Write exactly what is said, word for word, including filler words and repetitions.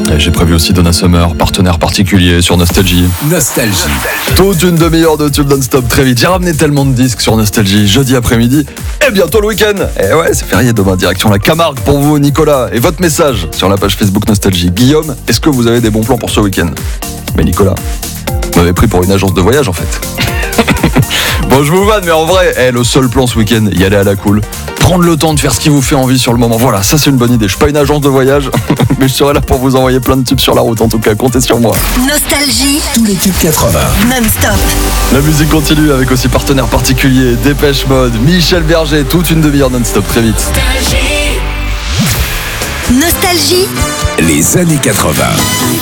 Et j'ai prévu aussi Donna Summer, partenaire particulier sur Nostalgie. Nostalgie. Toute une demi-heure de tube non-stop très vite. J'ai ramené tellement de disques sur Nostalgie jeudi après-midi et bientôt le week-end. Et ouais, c'est férié demain, direction la Camargue pour vous, Nicolas. Et votre message sur la page Facebook Nostalgie. Guillaume, est-ce que vous avez des bons plans pour ce week-end? Mais Nicolas, vous m'avez pris pour une agence de voyage en fait. Bon, je vous vanne, mais en vrai, eh, le seul plan ce week-end, y aller à la cool. Prendre le temps de faire ce qui vous fait envie sur le moment. Voilà, ça c'est une bonne idée. Je suis pas une agence de voyage, mais je serai là pour vous envoyer plein de tubes sur la route. En tout cas, comptez sur moi. Nostalgie, Tous les tubes quatre-vingts. non-stop. La musique continue avec aussi partenaire particulier, Dépêche Mode, Michel Berger, toute une demi-heure non-stop très vite. Nostalgie, Les années quatre-vingts.